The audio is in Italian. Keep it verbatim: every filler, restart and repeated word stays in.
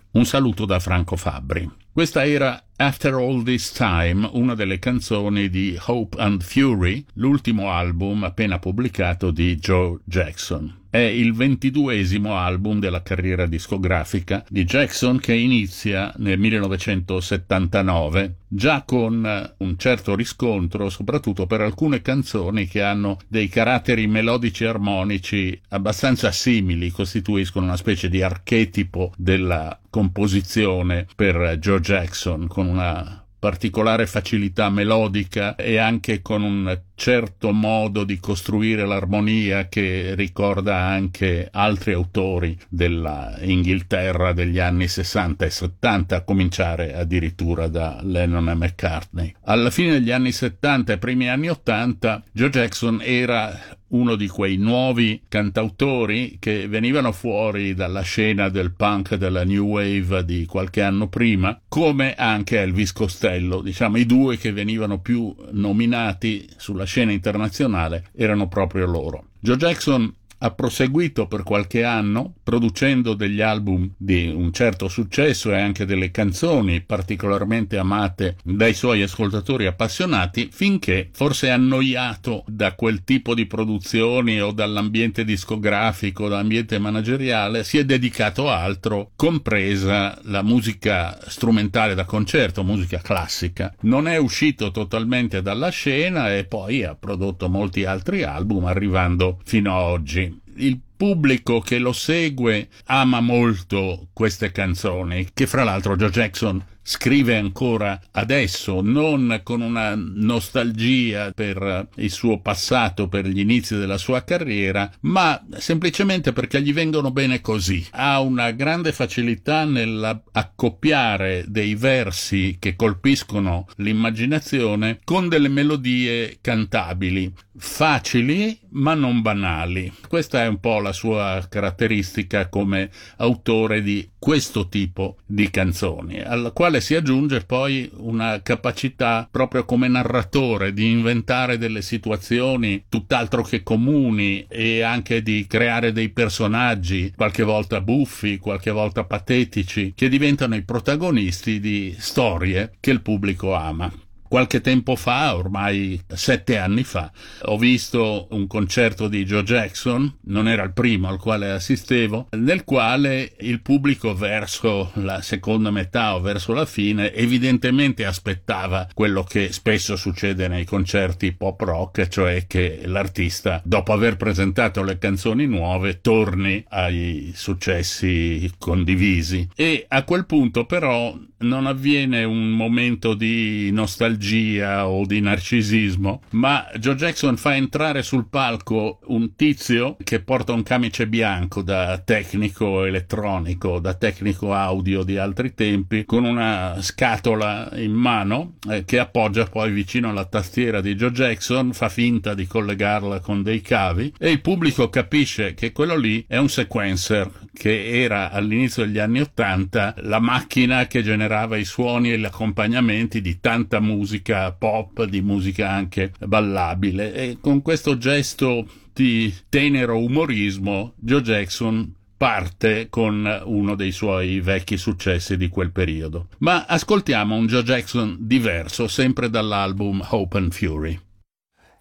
Un saluto da Franco Fabbri. Questa era After All This Time, una delle canzoni di Hope and Fury, l'ultimo album appena pubblicato di Joe Jackson. È il ventiduesimo album della carriera discografica di Jackson, che inizia nel millenovecentosettantanove, già con un certo riscontro, soprattutto per alcune canzoni che hanno dei caratteri melodici e armonici abbastanza simili, costituiscono una specie di archetipo della composizione per Joe Jackson, con una particolare facilità melodica e anche con un certo modo di costruire l'armonia che ricorda anche altri autori della Inghilterra degli anni sessanta e settanta, a cominciare addirittura da Lennon e McCartney. Alla fine degli anni settanta e primi anni ottanta Joe Jackson era uno di quei nuovi cantautori che venivano fuori dalla scena del punk, della new wave di qualche anno prima, come anche Elvis Costello. Diciamo, i due che venivano più nominati sulla scena internazionale erano proprio loro. Joe Jackson ha proseguito per qualche anno producendo degli album di un certo successo e anche delle canzoni particolarmente amate dai suoi ascoltatori appassionati, finché, forse annoiato da quel tipo di produzioni o dall'ambiente discografico, dall'ambiente manageriale, si è dedicato a altro, compresa la musica strumentale da concerto, musica classica. Non è uscito totalmente dalla scena e poi ha prodotto molti altri album, arrivando fino a oggi. Il pubblico che lo segue ama molto queste canzoni, che fra l'altro Joe Jackson scrive ancora adesso, non con una nostalgia per il suo passato, per gli inizi della sua carriera, ma semplicemente perché gli vengono bene così. Ha una grande facilità nell'accoppiare dei versi che colpiscono l'immaginazione con delle melodie cantabili, facili ma non banali. Questa è un po' la sua caratteristica come autore di questo tipo di canzoni, alla quale si aggiunge poi una capacità proprio come narratore di inventare delle situazioni tutt'altro che comuni e anche di creare dei personaggi, qualche volta buffi, qualche volta patetici, che diventano i protagonisti di storie che il pubblico ama. Qualche tempo fa, ormai sette anni fa, ho visto un concerto di Joe Jackson, non era il primo al quale assistevo, nel quale il pubblico verso la seconda metà o verso la fine evidentemente aspettava quello che spesso succede nei concerti pop rock, cioè che l'artista, dopo aver presentato le canzoni nuove, torni ai successi condivisi. E a quel punto però non avviene un momento di nostalgia o di narcisismo, ma Joe Jackson fa entrare sul palco un tizio che porta un camice bianco da tecnico elettronico, da tecnico audio di altri tempi, con una scatola in mano eh, che appoggia poi vicino alla tastiera di Joe Jackson, fa finta di collegarla con dei cavi e il pubblico capisce che quello lì è un sequencer, che era all'inizio degli anni Ottanta la macchina che generava i suoni e gli accompagnamenti di tanta musica pop, di musica anche ballabile. E con questo gesto di tenero umorismo Joe Jackson parte con uno dei suoi vecchi successi di quel periodo. Ma ascoltiamo un Joe Jackson diverso, sempre dall'album Hope and Fury.